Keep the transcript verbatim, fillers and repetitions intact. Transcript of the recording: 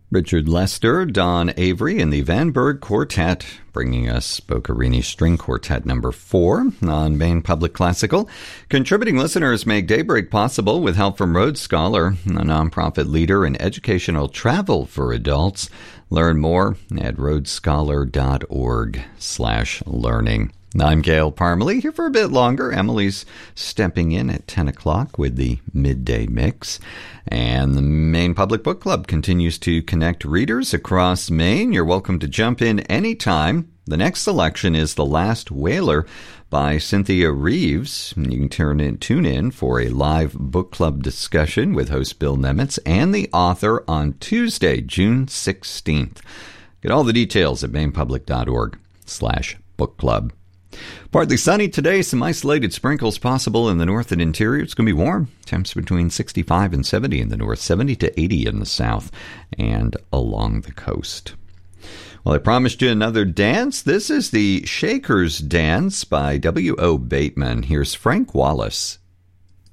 Richard Lester, Don Avery, and the Van Berg Quartet, bringing us Boccherini String Quartet number four on Maine Public Classical. Contributing listeners make Daybreak possible with help from Rhodes Scholar, a nonprofit leader in educational travel for adults. Learn more at rhodesscholar.org slash learning. I'm Gail Parmalee, here for a bit longer. Emily's stepping in at ten o'clock with the midday mix. And the Maine Public Book Club continues to connect readers across Maine. You're welcome to jump in anytime. The next selection is The Last Whaler by Cynthia Reeves. You can turn in, tune in for a live book club discussion with host Bill Nemitz and the author on Tuesday, June sixteenth. Get all the details at mainepublic.org slash book club. Partly sunny today, some isolated sprinkles possible in the north and interior. It's going to be warm. Temps between sixty-five and seventy in the north, seventy to eighty in the south, and along the coast. Well, I promised you another dance. This is the Shaker's Dance by W O Bateman. Here's Frank Wallace